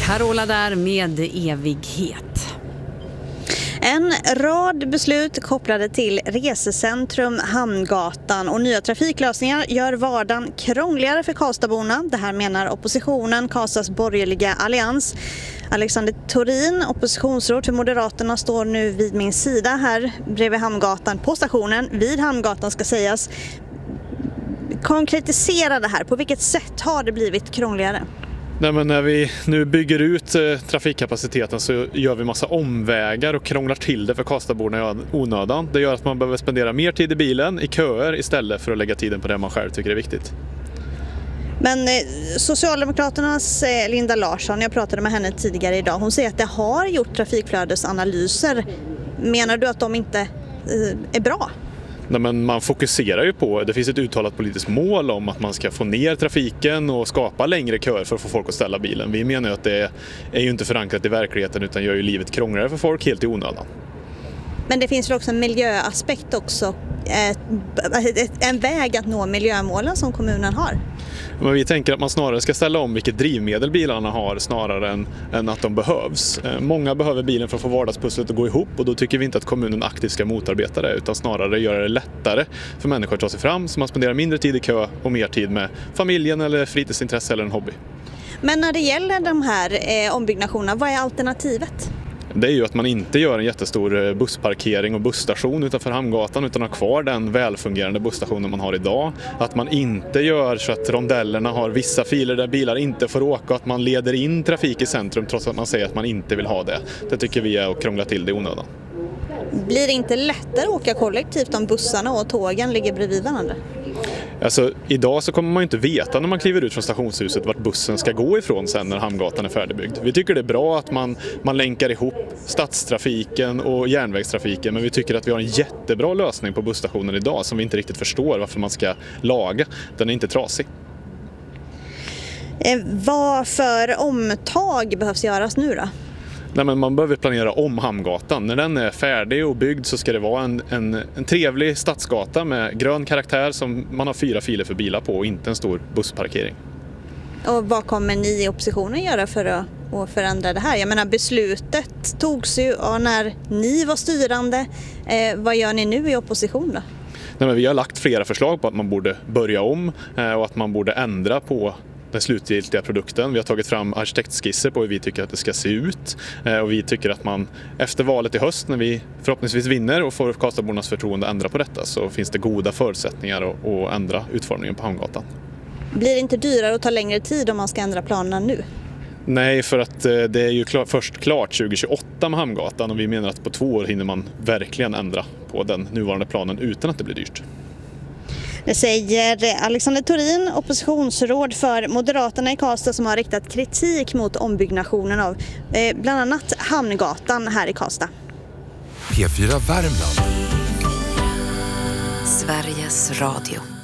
Carola där med evighet. En rad beslut kopplade till resecentrum Hamngatan och nya trafiklösningar gör vardagen krångligare för Karlstadborna. Det här menar oppositionen, Karlstads borgerliga allians. Alexander Thorin, oppositionsråd för Moderaterna, står nu vid min sida här bredvid Hamngatan på stationen. Vid Hamngatan ska sägas. Konkretisera det här. På vilket sätt har det blivit krångligare? Nej, men när vi nu bygger ut trafikkapaciteten så gör vi massa omvägar och krånglar till det för Karlstadborna i onödan. Det gör att man behöver spendera mer tid i bilen, i köer, istället för att lägga tiden på det man själv tycker är viktigt. Men Socialdemokraternas Linda Larsson, jag pratade med henne tidigare idag, hon säger att det har gjort trafikflödesanalyser. Menar du att de inte är bra? Nej, men man fokuserar ju på, det finns ett uttalat politiskt mål om att man ska få ner trafiken och skapa längre köer för att få folk att ställa bilen. Vi menar ju att det är ju inte förankrat i verkligheten utan gör ju livet krångligare för folk helt i onödan. Men det finns väl också en miljöaspekt också, en väg att nå miljömålen som kommunen har? Men vi tänker att man snarare ska ställa om vilket drivmedel bilarna har snarare än att de behövs. Många behöver bilen för att få vardagspusslet att gå ihop och då tycker vi inte att kommunen aktivt ska motarbeta det utan snarare göra det lättare för människor att ta sig fram så man spenderar mindre tid i kö och mer tid med familjen eller fritidsintresse eller en hobby. Men när det gäller de här ombyggnationerna, vad är alternativet? Det är ju att man inte gör en jättestor bussparkering och busstation utanför Hamngatan utan har kvar den välfungerande busstationen man har idag. Att man inte gör så att rondellerna har vissa filer där bilar inte får åka och att man leder in trafik i centrum trots att man säger att man inte vill ha det. Det tycker vi är att krångla till det i onödan. Blir det inte lättare att åka kollektivt om bussarna och tågen ligger bredvid varandra? Alltså, idag så kommer man ju inte veta när man kliver ut från stationshuset vart bussen ska gå ifrån sen när Hamngatan är färdigbyggd. Vi tycker det är bra att man länkar ihop stadstrafiken och järnvägstrafiken men vi tycker att vi har en jättebra lösning på busstationen idag som vi inte riktigt förstår varför man ska laga. Den är inte trasig. Vad för omtag behövs göras nu då? Nej, men man behöver planera om Hamngatan. När den är färdig och byggd så ska det vara en trevlig stadsgata med grön karaktär som man har 4 filer för bilar på och inte en stor bussparkering. Och vad kommer ni i oppositionen göra för att förändra det här? Jag menar beslutet togs ju när ni var styrande. Vad gör ni nu i opposition då? Nej, men vi har lagt flera förslag på att man borde börja om och att man borde ändra på den slutgiltiga produkten. Vi har tagit fram arkitektskisser på hur vi tycker att det ska se ut och vi tycker att man efter valet i höst när vi förhoppningsvis vinner och får Karlstadbornas förtroende ändra på detta så finns det goda förutsättningar att ändra utformningen på Hamngatan. Blir det inte dyrare att ta längre tid om man ska ändra planerna nu? Nej, för att det är ju först klart 2028 med Hamngatan och vi menar att på 2 år hinner man verkligen ändra på den nuvarande planen utan att det blir dyrt. Det säger Alexander Thorin, oppositionsråd för Moderaterna i Karlstad som har riktat kritik mot ombyggnationen av bland annat Hamngatan här i Karlstad. P4 Värmland. Sveriges Radio.